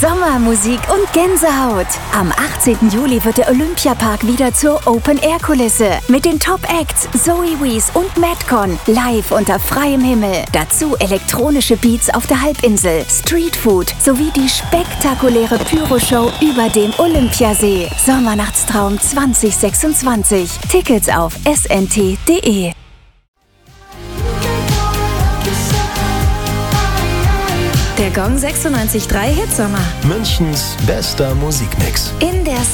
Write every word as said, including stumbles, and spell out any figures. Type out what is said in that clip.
Sommermusik und Gänsehaut. Am achtzehnten Juli wird der Olympiapark wieder zur Open-Air-Kulisse. Mit den Top-Acts Zoe Wees und Madcon live unter freiem Himmel. Dazu elektronische Beats auf der Halbinsel, Streetfood sowie die spektakuläre Pyro-Show über dem Olympiasee. Sommernachtstraum zwanzig sechsundzwanzig. Tickets auf s n t punkt d e. Der Gong sechsundneunzig Komma drei Hitsommer. Münchens bester Musikmix. In der